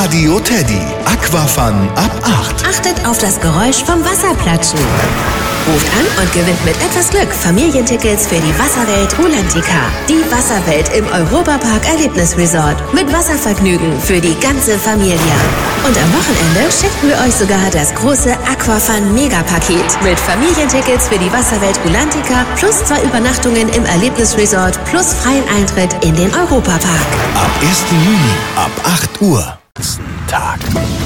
Radio Teddy. Aquafun ab 8. Achtet auf das Geräusch vom Wasserplatschen. Ruft an und gewinnt mit etwas Glück Familientickets für die Wasserwelt Rulantica. Die Wasserwelt im Europapark Erlebnisresort. Mit Wasservergnügen für die ganze Familie. Und am Wochenende schicken wir euch sogar das große Aquafun Megapaket. Mit Familientickets für die Wasserwelt Rulantica plus 2 Übernachtungen im Erlebnisresort plus freien Eintritt in den Europapark. Ab 1. Juni, ab 8 Uhr. Tag.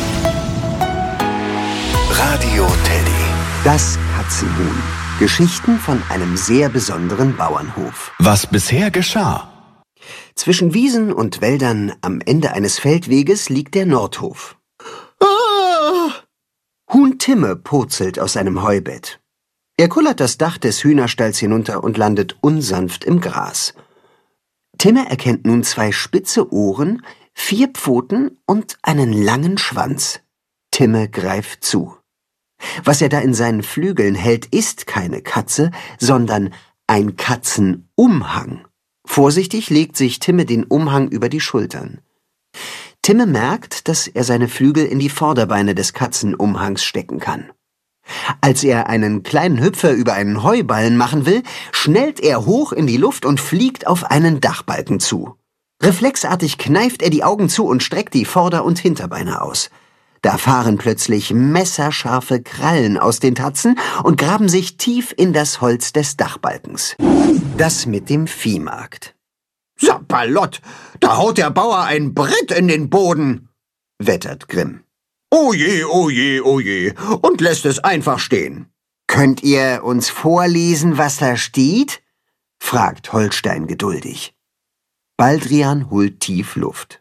Radio Teddy. Das Katzenhuhn. Geschichten von einem sehr besonderen Bauernhof. Was bisher geschah. Zwischen Wiesen und Wäldern am Ende eines Feldweges liegt der Nordhof. Ah! Huhn Timme purzelt aus seinem Heubett. Er kullert das Dach des Hühnerstalls hinunter und landet unsanft im Gras. Timme erkennt nun 2 spitze Ohren, 4 Pfoten und einen langen Schwanz. Timme greift zu. Was er da in seinen Flügeln hält, ist keine Katze, sondern ein Katzenumhang. Vorsichtig legt sich Timme den Umhang über die Schultern. Timme merkt, dass er seine Flügel in die Vorderbeine des Katzenumhangs stecken kann. Als er einen kleinen Hüpfer über einen Heuballen machen will, schnellt er hoch in die Luft und fliegt auf einen Dachbalken zu. Reflexartig kneift er die Augen zu und streckt die Vorder- und Hinterbeine aus. Da fahren plötzlich messerscharfe Krallen aus den Tatzen und graben sich tief in das Holz des Dachbalkens. Das mit dem Viehmarkt. Sapperlott, da haut der Bauer ein Brett in den Boden, wettert Grimm. Oje, oje, oje, und lässt es einfach stehen. Könnt ihr uns vorlesen, was da steht? Fragt Holstein geduldig. Baldrian holt tief Luft.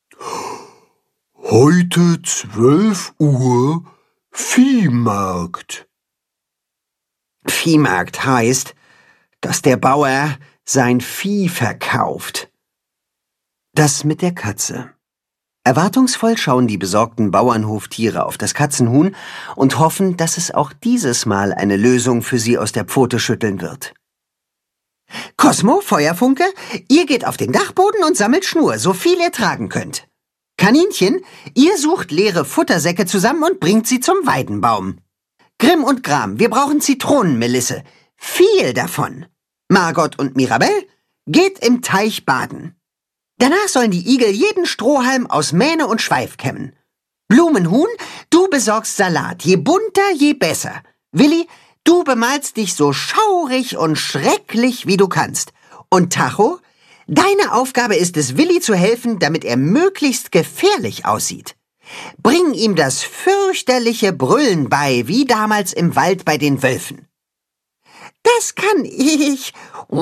Heute 12 Uhr Viehmarkt. Viehmarkt heißt, dass der Bauer sein Vieh verkauft. Das mit der Katze. Erwartungsvoll schauen die besorgten Bauernhoftiere auf das Katzenhuhn und hoffen, dass es auch dieses Mal eine Lösung für sie aus der Pfote schütteln wird. Cosmo, Feuerfunke, ihr geht auf den Dachboden und sammelt Schnur, so viel ihr tragen könnt. Kaninchen, ihr sucht leere Futtersäcke zusammen und bringt sie zum Weidenbaum. Grimm und Gram, wir brauchen Zitronenmelisse. Viel davon. Margot und Mirabell, geht im Teich baden. Danach sollen die Igel jeden Strohhalm aus Mähne und Schweif kämmen. Blumenhuhn, du besorgst Salat. Je bunter, je besser. Willi, du bemalst dich so schaurig und schrecklich, wie du kannst. Und Tacho, deine Aufgabe ist es, Willi zu helfen, damit er möglichst gefährlich aussieht. Bring ihm das fürchterliche Brüllen bei, wie damals im Wald bei den Wölfen. Das kann ich,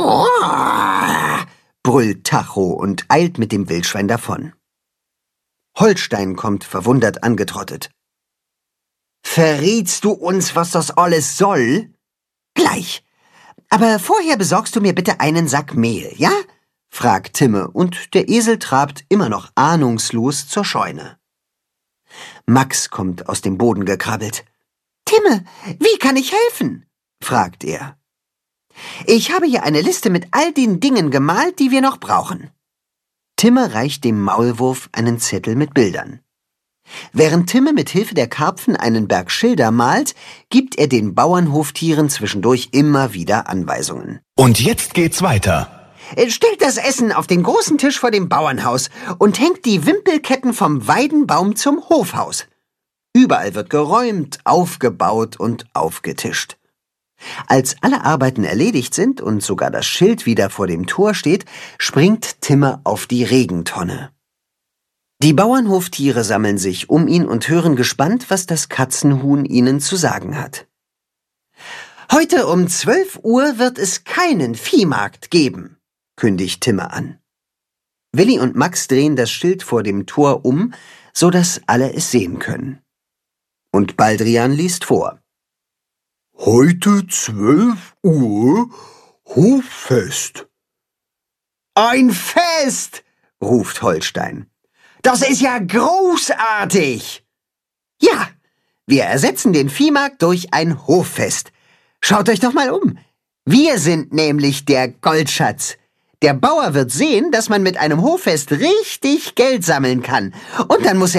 brüllt Tacho und eilt mit dem Wildschwein davon. Holstein kommt verwundert angetrottet. Verrätst du uns, was das alles soll? Gleich. Aber vorher besorgst du mir bitte einen Sack Mehl, ja? Fragt Timme, und der Esel trabt immer noch ahnungslos zur Scheune. Max kommt aus dem Boden gekrabbelt. Timme, wie kann ich helfen? Fragt er. Ich habe hier eine Liste mit all den Dingen gemalt, die wir noch brauchen. Timme reicht dem Maulwurf einen Zettel mit Bildern. Während Timme mit Hilfe der Karpfen einen Berg Schilder malt, gibt er den Bauernhoftieren zwischendurch immer wieder Anweisungen. Und jetzt geht's weiter. Stellt das Essen auf den großen Tisch vor dem Bauernhaus und hängt die Wimpelketten vom Weidenbaum zum Hofhaus. Überall wird geräumt, aufgebaut und aufgetischt. Als alle Arbeiten erledigt sind und sogar das Schild wieder vor dem Tor steht, springt Timme auf die Regentonne. Die Bauernhoftiere sammeln sich um ihn und hören gespannt, was das Katzenhuhn ihnen zu sagen hat. Heute um 12 Uhr wird es keinen Viehmarkt geben, kündigt Timme an. Willi und Max drehen das Schild vor dem Tor um, so dass alle es sehen können. Und Baldrian liest vor. Heute 12 Uhr Hoffest. Ein Fest, ruft Holstein. Das ist ja großartig. Ja, wir ersetzen den Viehmarkt durch ein Hoffest. Schaut euch doch mal um. Wir sind nämlich der Goldschatz. Der Bauer wird sehen, dass man mit einem Hoffest richtig Geld sammeln kann. Und dann muss